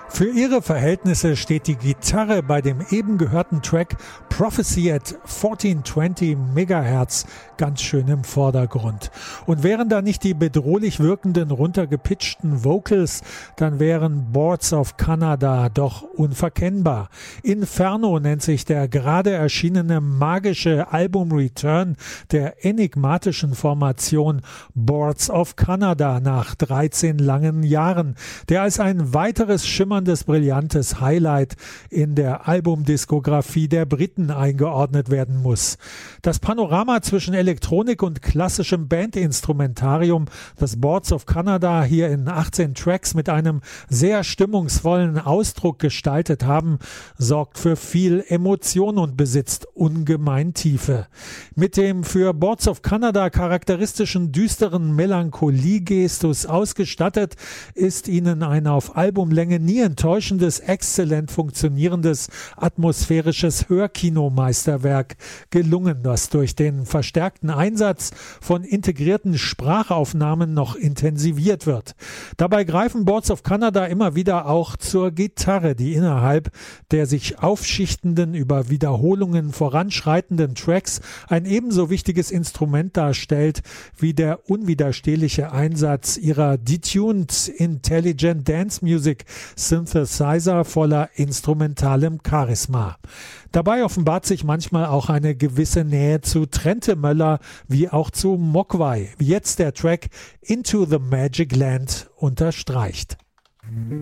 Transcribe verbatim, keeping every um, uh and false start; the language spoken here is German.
Für ihre Verhältnisse steht die Gitarre bei dem eben gehörten Track Prophecy at vierzehnhundertzwanzig Megahertz ganz schön im Vordergrund. Und wären da nicht die bedrohlich wirkenden, runtergepitchten Vocals, dann wären Boards of Canada doch unverkennbar. Inferno nennt sich der gerade erschienene magische Album-Return der enigmatischen Formation Boards of Canada nach dreizehn langen Jahren, der als ein weiteres schimmerndes brillantes Highlight in der Albumdiskografie der Briten eingeordnet werden muss. Das Panorama zwischen Elektronik und klassischem Bandinstrumentarium, das Boards of Canada hier in achtzehn Tracks mit einem sehr stimmungsvollen Ausdruck gestaltet haben, sorgt für viel Emotion und besitzt ungemein Tiefe. Mit dem für Boards of Canada charakteristischen düsteren Melancholie-Gestus ausgestattet, ist ihnen ein auf Albumlänge nie enttäuschendes, exzellent funktionierendes, atmosphärisches Hörkinomeisterwerk gelungen, das durch den verstärkten Einsatz von integrierten Sprachaufnahmen noch intensiviert wird. Dabei greifen Boards of Canada immer wieder auch zur Gitarre, die innerhalb der sich aufschichtenden, über Wiederholungen voranschreitenden Tracks ein ebenso wichtiges Instrument darstellt wie der unwiderstehliche Einsatz ihrer detuned Intelligent Dance Music Synthesizer voller instrumentalem Charisma. Dabei offenbart sich manchmal auch eine gewisse Nähe zu Trente Möller wie auch zu Mogwai, wie jetzt der Track Into the Magic Land unterstreicht.